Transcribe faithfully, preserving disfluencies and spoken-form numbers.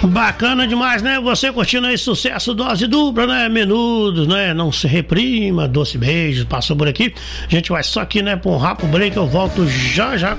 Bacana demais, né? Você curtindo aí sucesso dose dupla, né? Menudos, né? Não se reprima, doce beijo, passou por aqui. A gente vai só aqui, né? Pra um rápido break, eu volto já já.